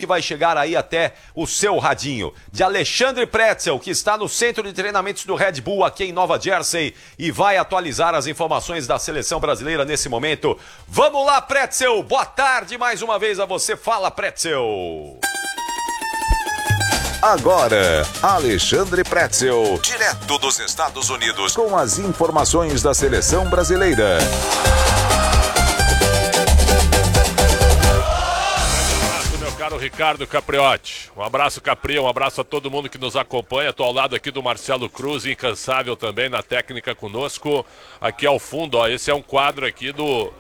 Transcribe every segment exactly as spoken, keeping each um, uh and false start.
vai chegar aí até o seu radinho. De Alexandre Pretzel, que está no centro de treinamentos do Red Bull aqui em Nova Jersey e vai atualizar as informações da seleção brasileira nesse momento. Vamos lá, Pretzel! Boa tarde mais uma vez a você. Fala, Pretzel! Agora, Alexandre Pretzel, direto dos Estados Unidos, com as informações da seleção brasileira. Um abraço, meu caro Ricardo Capriotti. Um abraço, Capri, um abraço a todo mundo que nos acompanha. Estou ao lado aqui do Marcelo Cruz, incansável também na técnica conosco. Aqui ao fundo, ó, esse é um quadro aqui do,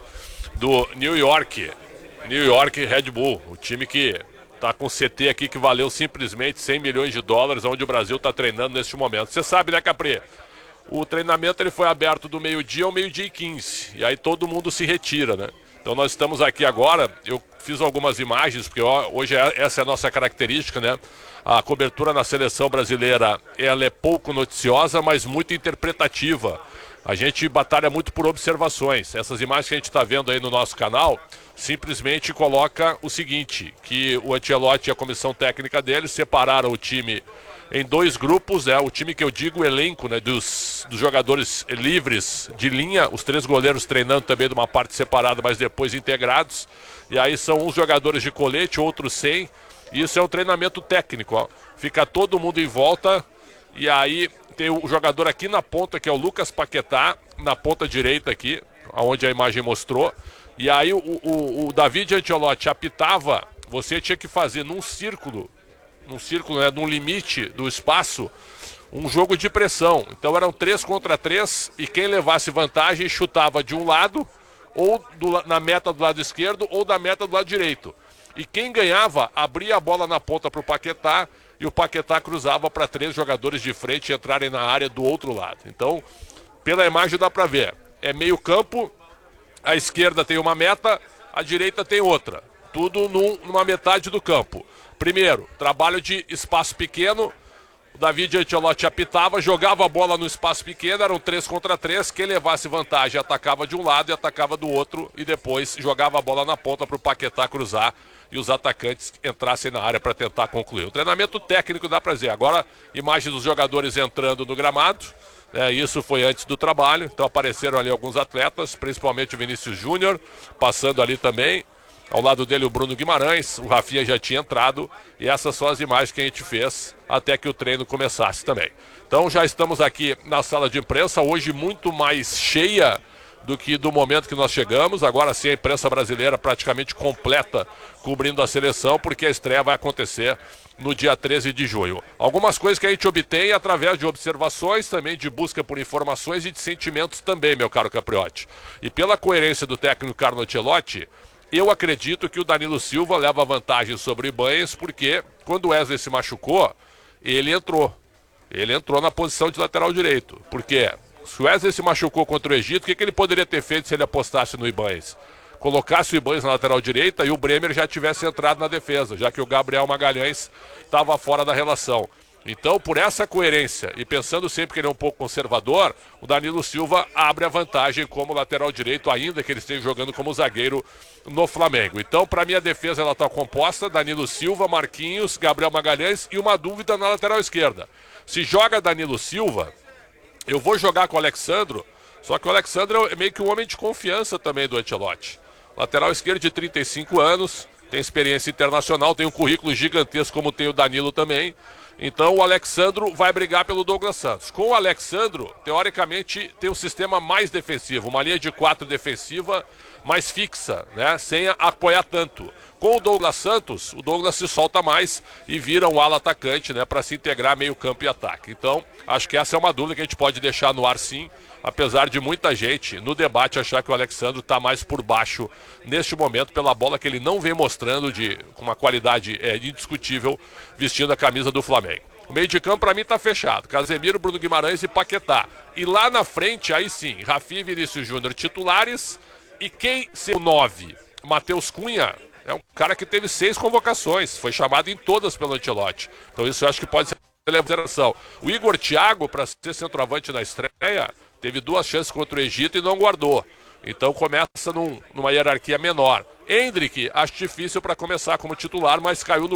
do New York, New York Red Bull, o time que tá com C T aqui que valeu simplesmente cem milhões de dólares, onde o Brasil está treinando neste momento. Você sabe, né, Capri? O treinamento ele foi aberto do meio-dia ao meio-dia e quinze. E aí todo mundo se retira, né? Então nós estamos aqui agora, eu fiz algumas imagens, porque ó, hoje é, essa é a nossa característica, né? A cobertura na seleção brasileira, ela é pouco noticiosa, mas muito interpretativa. A gente batalha muito por observações. Essas imagens que a gente está vendo aí no nosso canal simplesmente coloca o seguinte, que o Ancelotti e a comissão técnica dele separaram o time em dois grupos, né? O time que eu digo, o elenco, né? dos, dos jogadores livres de linha, os três goleiros treinando também de uma parte separada, mas depois integrados. E aí são uns jogadores de colete, outros sem. Isso é um treinamento técnico, ó. Fica todo mundo em volta e aí tem o jogador aqui na ponta, que é o Lucas Paquetá, na ponta direita aqui, onde a imagem mostrou. E aí o, o, o David Ancelotti apitava, você tinha que fazer num círculo, num círculo, né, num limite do espaço, um jogo de pressão. Então eram três contra três e quem levasse vantagem chutava de um lado, ou do, na meta do lado esquerdo, ou da meta do lado direito. E quem ganhava, abria a bola na ponta para o Paquetá, e o Paquetá cruzava para três jogadores de frente entrarem na área do outro lado. Então, pela imagem dá para ver, é meio campo, a esquerda tem uma meta, a direita tem outra. Tudo num, numa metade do campo. Primeiro, trabalho de espaço pequeno. O David Ancelotti apitava, jogava a bola no espaço pequeno, eram três contra três. Quem levasse vantagem atacava de um lado e atacava do outro. E depois jogava a bola na ponta para o Paquetá cruzar e os atacantes entrassem na área para tentar concluir. O treinamento técnico dá para dizer. Agora, imagem dos jogadores entrando no gramado. É, isso foi antes do trabalho, então apareceram ali alguns atletas, principalmente o Vinícius Júnior, passando ali também, ao lado dele o Bruno Guimarães, o Rafinha já tinha entrado, e essas são as imagens que a gente fez até que o treino começasse também. Então já estamos aqui na sala de imprensa, hoje muito mais cheia do que do momento que nós chegamos. Agora sim a imprensa brasileira praticamente completa, cobrindo a seleção, porque a estreia vai acontecer no dia treze de junho. Algumas coisas que a gente obtém através de observações, também de busca por informações e de sentimentos também, meu caro Capriotti. E pela coerência do técnico Carlo Ancelotti, eu acredito que o Danilo Silva leva vantagem sobre o Ibanez, porque quando o Wesley se machucou, ele entrou. Ele entrou na posição de lateral direito. Por quê? Se o Wesley se machucou contra o Egito, o que, que ele poderia ter feito se ele apostasse no Ibanez? Colocasse o Ibanez na lateral direita e o Bremer já tivesse entrado na defesa, já que o Gabriel Magalhães estava fora da relação. Então, por essa coerência e pensando sempre que ele é um pouco conservador, o Danilo Silva abre a vantagem como lateral direito, ainda que ele esteja jogando como zagueiro no Flamengo. Então, para mim, a defesa ela está composta: Danilo Silva, Marquinhos, Gabriel Magalhães e uma dúvida na lateral esquerda. Se joga Danilo Silva, eu vou jogar com o Alexandro, só que o Alexandro é meio que um homem de confiança também do Ancelotti. Lateral esquerdo de trinta e cinco anos, tem experiência internacional, tem um currículo gigantesco como tem o Danilo também. Então o Alexandro vai brigar pelo Douglas Santos. Com o Alexandro, teoricamente, tem um sistema mais defensivo, uma linha de quatro defensiva mais fixa, né? Sem apoiar tanto. Com o Douglas Santos, o Douglas se solta mais e vira um ala atacante, né? Para se integrar meio campo e ataque. Então, acho que essa é uma dúvida que a gente pode deixar no ar sim, apesar de muita gente no debate achar que o Alexandro está mais por baixo neste momento pela bola que ele não vem mostrando de, com uma qualidade é, indiscutível vestindo a camisa do Flamengo. O meio de campo para mim está fechado. Casemiro, Bruno Guimarães e Paquetá. E lá na frente, aí sim, Rafinha e Vinícius Júnior titulares. E quem ser o nove? Matheus Cunha é um cara que teve seis convocações, foi chamado em todas pelo Ancelotti. Então isso eu acho que pode ser consideração. O Igor Thiago, para ser centroavante na estreia, teve duas chances contra o Egito e não guardou. Então começa num, numa hierarquia menor. Endrick, acho difícil para começar como titular, mas caiu no